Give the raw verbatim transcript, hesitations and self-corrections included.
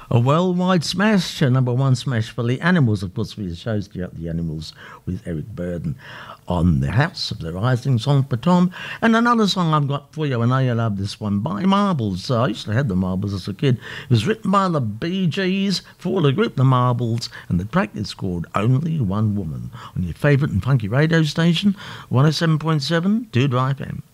A worldwide smash, a number one smash for the Animals. Of course, we shows the, the Animals with Eric Burden on the House of the Rising Song for Tom. And another song I've got for you, I know you love this one, by Marbles. Uh, I used to have the Marbles as a kid. It was written by the Bee Gees for the group The Marbles, and the track is called Only One Woman on your favourite and funky radio station, one oh seven point seven Doodle F M.